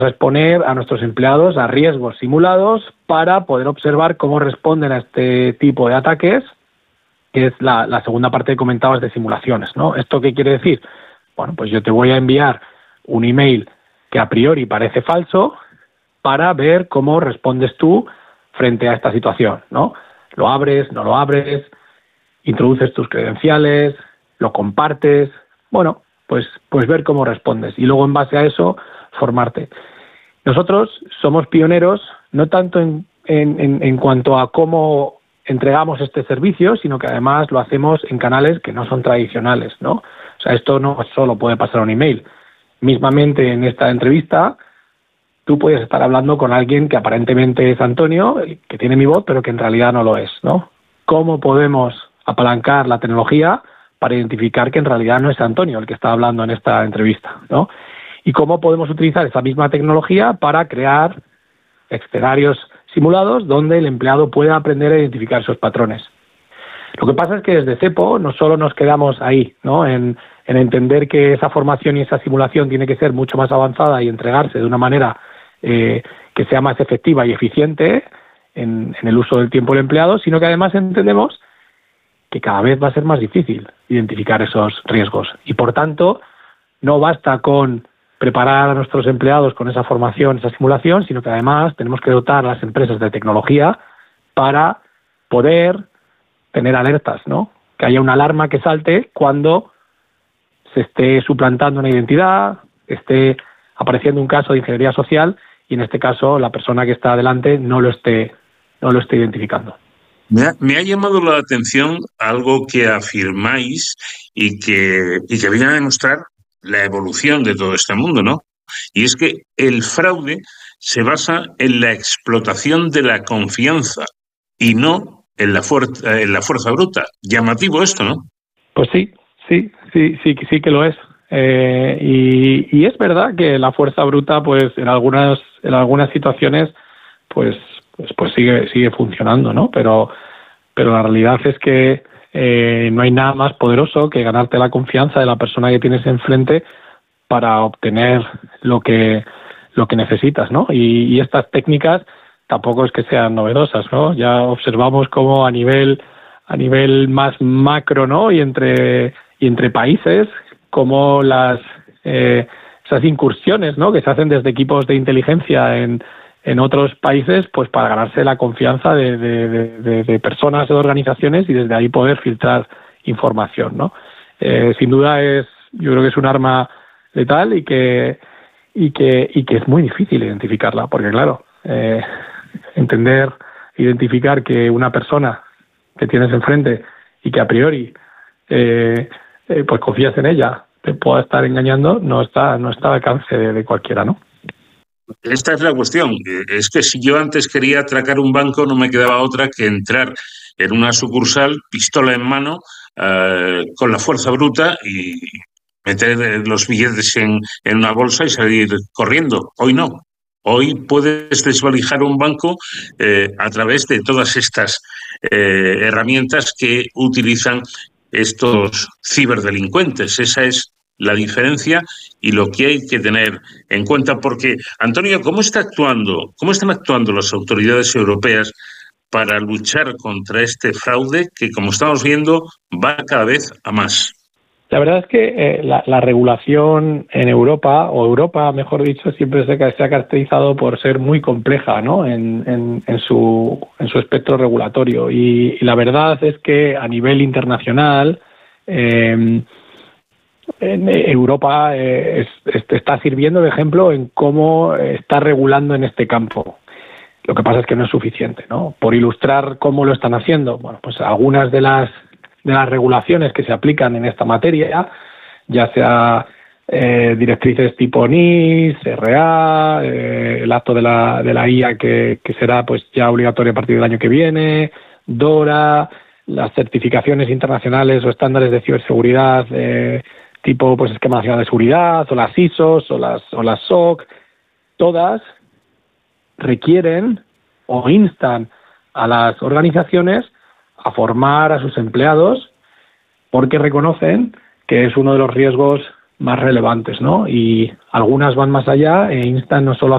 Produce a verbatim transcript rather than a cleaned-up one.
a exponer a nuestros empleados a riesgos simulados para poder observar cómo responden a este tipo de ataques, que es la, la segunda parte que comentabas de simulaciones, ¿no? ¿Esto qué quiere decir? Bueno, pues yo te voy a enviar un email que a priori parece falso para ver cómo respondes tú frente a esta situación, ¿no? Lo abres, no lo abres, introduces tus credenciales, lo compartes, bueno, pues, pues ver cómo respondes y luego en base a eso formarte. Nosotros somos pioneros no tanto en, en, en, en cuanto a cómo entregamos este servicio, sino que además lo hacemos en canales que no son tradicionales, ¿no? O sea, esto no solo puede pasar un email. Mismamente en esta entrevista tú puedes estar hablando con alguien que aparentemente es Antonio, que tiene mi voz, pero que en realidad no lo es, ¿no? ¿Cómo podemos apalancar la tecnología para identificar que en realidad no es Antonio el que está hablando en esta entrevista, ¿no? Y cómo podemos utilizar esa misma tecnología para crear escenarios simulados donde el empleado pueda aprender a identificar esos patrones. Lo que pasa es que desde CEPO no solo nos quedamos ahí, ¿no? En, en entender que esa formación y esa simulación tiene que ser mucho más avanzada y entregarse de una manera eh, que sea más efectiva y eficiente en, en el uso del tiempo del empleado, sino que además entendemos que cada vez va a ser más difícil identificar esos riesgos. Y por tanto, no basta con preparar a nuestros empleados con esa formación, esa simulación, sino que además tenemos que dotar a las empresas de tecnología para poder tener alertas, ¿no? Que haya una alarma que salte cuando se esté suplantando una identidad, esté apareciendo un caso de ingeniería social y en este caso la persona que está delante no lo esté, no lo esté identificando. Me ha, me ha llamado la atención algo que afirmáis y que, y que viene a demostrar la evolución de todo este mundo, ¿no? Y es que el fraude se basa en la explotación de la confianza y no en la, fuerza, en la fuerza bruta. Llamativo esto, ¿no? Pues sí, sí, sí, sí, sí que lo es. Eh, y, y es verdad que la fuerza bruta, pues en algunas, en algunas situaciones, pues, pues, pues sigue, sigue funcionando, ¿no? Pero, pero la realidad es que eh, no hay nada más poderoso que ganarte la confianza de la persona que tienes enfrente para obtener lo que, lo que necesitas, ¿no? Y, y estas técnicas tampoco es que sean novedosas, ¿no? Ya observamos cómo a nivel a nivel más macro, ¿no? Y entre y entre países, como las eh, esas incursiones, ¿no? Que se hacen desde equipos de inteligencia en en otros países, pues para ganarse la confianza de, de, de, de personas o de organizaciones y desde ahí poder filtrar información, ¿no? Eh, sin duda es, yo creo que es un arma letal y que y que y que es muy difícil identificarla, porque claro, eh, entender, identificar que una persona que tienes enfrente y que a priori eh, eh, pues confías en ella te pueda estar engañando, no está no está al alcance de, de cualquiera, ¿no? Esta es la cuestión. Es que si yo antes quería atracar un banco, no me quedaba otra que entrar en una sucursal, pistola en mano, eh, con la fuerza bruta y meter los billetes en, en una bolsa y salir corriendo. Hoy no. Hoy puedes desvalijar un banco eh, a través de todas estas eh, herramientas que utilizan estos ciberdelincuentes. Esa es la diferencia y lo que hay que tener en cuenta, porque, Antonio, ¿cómo está actuando, cómo están actuando las autoridades europeas para luchar contra este fraude que, como estamos viendo, va cada vez a más? La verdad es que eh, la, la regulación en Europa, o Europa, mejor dicho, siempre se, se ha caracterizado por ser muy compleja, ¿no? en, en, en, su, en su espectro regulatorio. Y, y la verdad es que a nivel internacional, eh, en Europa eh, es, es, está sirviendo de ejemplo en cómo está regulando en este campo. Lo que pasa es que no es suficiente, ¿no? Por ilustrar cómo lo están haciendo, bueno, pues algunas de las de las regulaciones que se aplican en esta materia, ya sea eh, directrices tipo N I S, R A, eh, el acto de la de la I A que, que será pues ya obligatorio a partir del año que viene, DORA, las certificaciones internacionales o estándares de ciberseguridad eh, tipo pues esquema nacional de seguridad, o las I S Os o las o las S O C, todas requieren o instan a las organizaciones a formar a sus empleados porque reconocen que es uno de los riesgos más relevantes, ¿no? Y algunas van más allá e instan no solo a